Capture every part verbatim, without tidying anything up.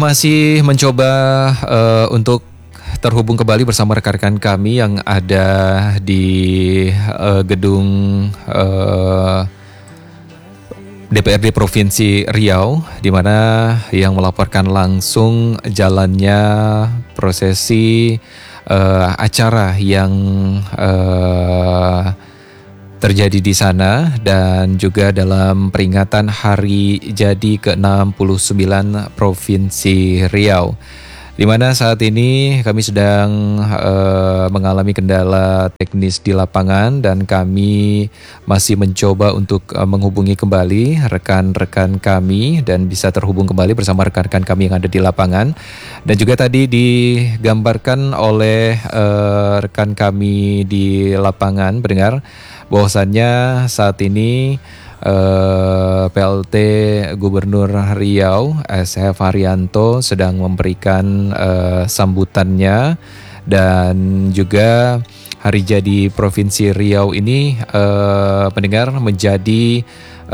Masih mencoba uh, untuk terhubung kembali bersama rekan-rekan kami yang ada di uh, gedung uh, D P R D Provinsi Riau, di mana yang melaporkan langsung jalannya prosesi uh, acara yang uh, terjadi di sana dan juga dalam peringatan hari jadi ke enam puluh sembilan Provinsi Riau, di mana saat ini kami sedang uh, mengalami kendala teknis di lapangan dan kami masih mencoba untuk uh, menghubungi kembali rekan-rekan kami dan bisa terhubung kembali bersama rekan-rekan kami yang ada di lapangan. Dan juga tadi digambarkan oleh uh, rekan kami di lapangan pendengar bahwasannya saat ini uh, P L T Gubernur Riau S F Haryanto sedang memberikan uh, sambutannya, dan juga hari jadi Provinsi Riau ini uh, pendengar menjadi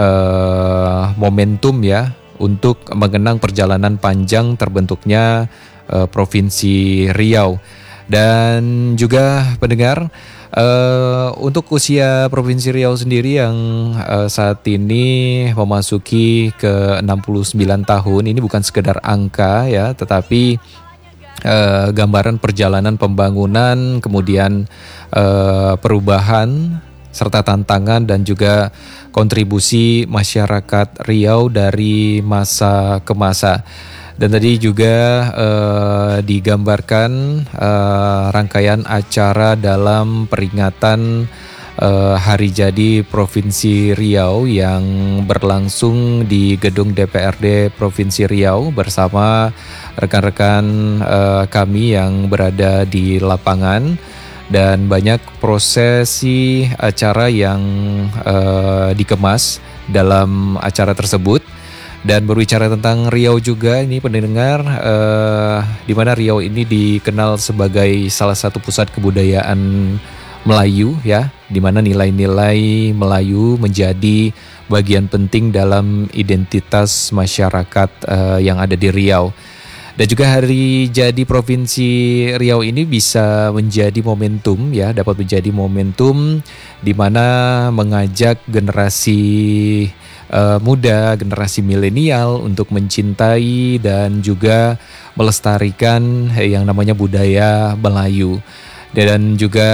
uh, momentum ya untuk mengenang perjalanan panjang terbentuknya uh, Provinsi Riau. Dan juga pendengar, Uh, untuk usia Provinsi Riau sendiri yang uh, saat ini memasuki ke enam puluh sembilan tahun, ini bukan sekedar angka ya, tetapi uh, gambaran perjalanan pembangunan, kemudian uh, perubahan serta tantangan dan juga kontribusi masyarakat Riau dari masa ke masa. Dan tadi juga uh, digambarkan uh, rangkaian acara dalam peringatan uh, hari jadi Provinsi Riau yang berlangsung di gedung D P R D Provinsi Riau bersama rekan-rekan uh, kami yang berada di lapangan, dan banyak prosesi acara yang uh, dikemas dalam acara tersebut. Dan berbicara tentang Riau juga ini pendengar, eh, di mana Riau ini dikenal sebagai salah satu pusat kebudayaan Melayu ya, di mana nilai-nilai Melayu menjadi bagian penting dalam identitas masyarakat eh, yang ada di Riau. Dan juga hari jadi Provinsi Riau ini bisa menjadi momentum ya, dapat menjadi momentum di mana mengajak generasi Uh, muda, generasi milenial untuk mencintai dan juga melestarikan yang namanya budaya Melayu. Dan juga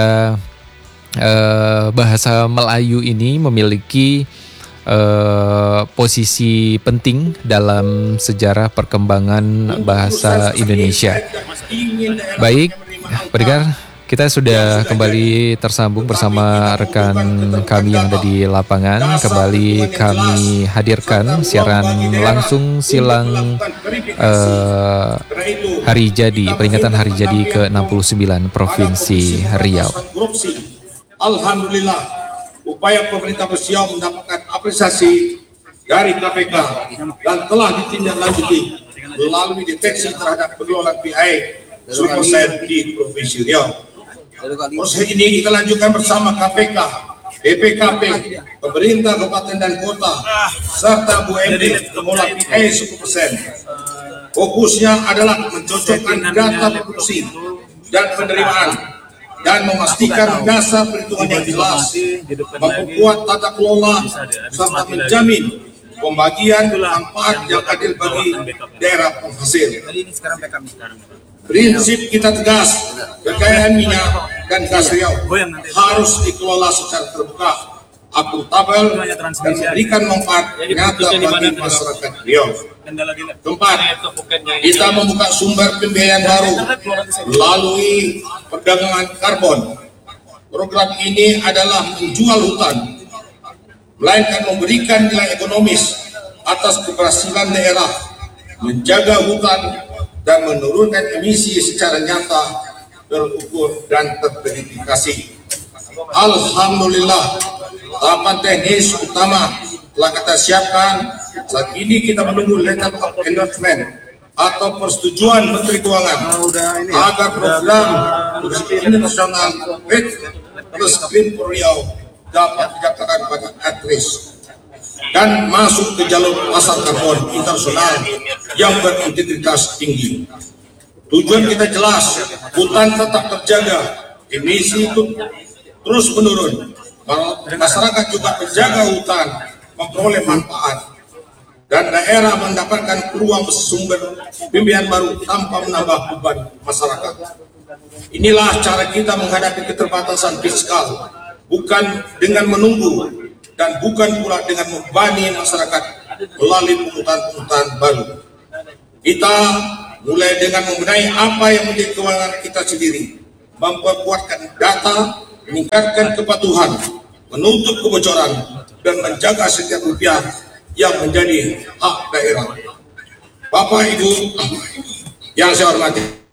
uh, bahasa Melayu ini memiliki uh, posisi penting dalam sejarah perkembangan bahasa Indonesia. Baik, pendengar, kita sudah kembali tersambung bersama rekan kami yang ada di lapangan. Kembali kami hadirkan siaran langsung silang uh, hari jadi, peringatan hari jadi ke enam puluh sembilan Provinsi Riau. Alhamdulillah, upaya pemerintah bersiap mendapatkan apresiasi dari K P K dan telah ditindaklanjuti melalui deteksi terhadap pengelolaan P I survei di Provinsi Riau. Proses ini kita lanjutkan bersama K P K, B P K P, pemerintah kabupaten dan kota, serta B U M D pengelola P I sepuluh persen. Fokusnya adalah mencocokkan data produksi dan penerimaan dan memastikan dasar perhitungan yang jelas, memperkuat tata kelola, serta menjamin pembagian manfaat yang adil bagi daerah penghasil. Prinsip kita tegas, kekayaan minyak dan gas Riau harus dikelola secara terbuka, akuntabel, dan memberikan manfaat nyata bagi masyarakat Riau. Keempat, kita membuka sumber pembiayaan baru melalui perdagangan karbon. Program ini adalah menjual hutan, melainkan memberikan nilai ekonomis atas keberhasilan daerah menjaga hutan dan menurunkan emisi secara nyata, terukur dan terverifikasi. Alhamdulillah, tahapan teknis utama telah kita siapkan. Saat ini kita menunggu letter of endorsement atau persetujuan Menteri Keuangan agar program internasional Red Plus Green for Riau dapat dikatakan bagi at risk. dan masuk ke jalur pasar karbon internasional yang berintegritas tinggi. Tujuan kita jelas, hutan tetap terjaga, emisi itu terus menurun, masyarakat juga menjaga hutan, memperoleh manfaat, dan daerah mendapatkan peluang sumber pembiayaan baru tanpa menambah beban masyarakat. Inilah cara kita menghadapi keterbatasan fiskal, bukan dengan menunggu dan bukan pula dengan membebani masyarakat melalui pungutan-pungutan baru. Kita mulai dengan membenahi apa yang menjadi kewenangan kita sendiri, memperkuatkan data, meningkatkan kepatuhan, menutup kebocoran, dan menjaga setiap rupiah yang menjadi hak daerah. Bapak Ibu yang saya hormati,